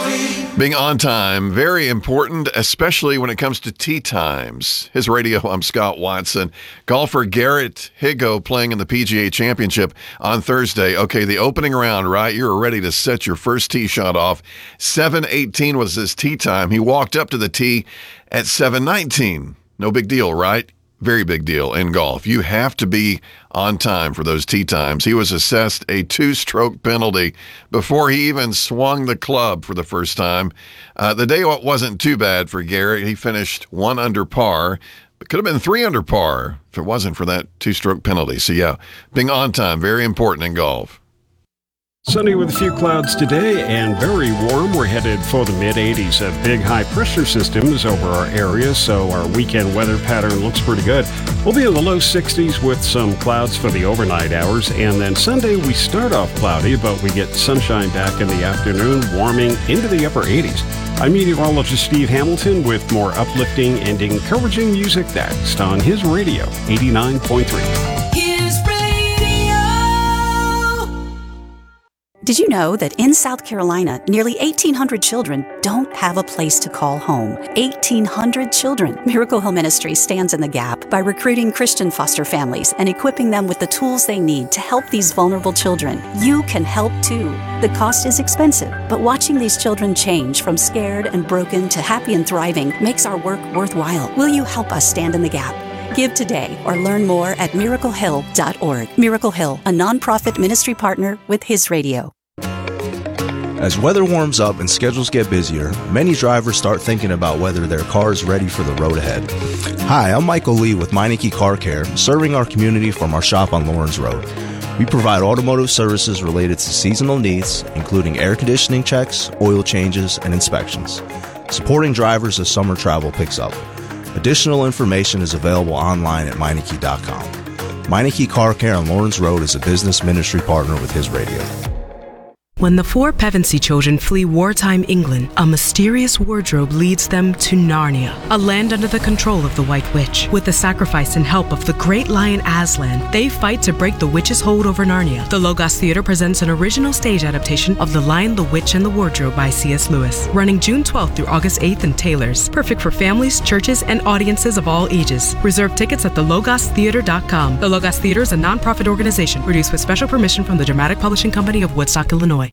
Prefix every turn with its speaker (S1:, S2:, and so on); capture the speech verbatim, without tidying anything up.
S1: Being on time, very important, especially when it comes to tee times. His radio, I'm Scott Watson. Golfer Garrett Higgo playing in the P G A Championship on Thursday. Okay, the opening round, right? You're ready to set your first tee shot off. seven eighteen was his tee time. He walked up to the tee at seven nineteen. No big deal, right? Very big deal in golf. You have to be on time for those tee times. He was assessed a two-stroke penalty before he even swung the club for the first time. Uh, the day wasn't too bad for Garrett. He finished one under par. It could have been three under par if it wasn't for that two-stroke penalty. So, yeah, being on time, very important in golf.
S2: Sunny with a few clouds today and very warm. We're headed for the mid eighties. A big high-pressure system is over our area, so our weekend weather pattern looks pretty good. We'll be in the low sixties with some clouds for the overnight hours, and then Sunday we start off cloudy, but we get sunshine back in the afternoon, warming into the upper eighties. I'm meteorologist Steve Hamilton with more uplifting and encouraging music next on his radio, eighty-nine point three.
S3: Did you know that in South Carolina, nearly eighteen hundred children don't have a place to call home? eighteen hundred children. Miracle Hill Ministry stands in the gap by recruiting Christian foster families and equipping them with the tools they need to help these vulnerable children. You can help too. The cost is expensive, but watching these children change from scared and broken to happy and thriving makes our work worthwhile. Will you help us stand in the gap? Give today or learn more at miracle hill dot org. Miracle Hill, a nonprofit ministry partner with His Radio.
S4: As weather warms up and schedules get busier, many drivers start thinking about whether their car is ready for the road ahead. Hi, I'm Michael Lee with Meineke Car Care, serving our community from our shop on Lawrence Road. We provide automotive services related to seasonal needs, including air conditioning checks, oil changes, and inspections, supporting drivers as summer travel picks up. Additional information is available online at Meineke dot com. Meineke Car Care on Lawrence Road is a business ministry partner with His Radio.
S5: When the four Pevensey children flee wartime England, a mysterious wardrobe leads them to Narnia, a land under the control of the White Witch. With the sacrifice and help of the great lion Aslan, they fight to break the witch's hold over Narnia. The Logos Theater presents an original stage adaptation of The Lion, the Witch, and the Wardrobe by C S Lewis, running June twelfth through August eighth in Taylor's. Perfect for families, churches, and audiences of all ages. Reserve tickets at the logos theater dot com. The Logos Theater is a nonprofit organization produced with special permission from the Dramatic Publishing Company of Woodstock, Illinois.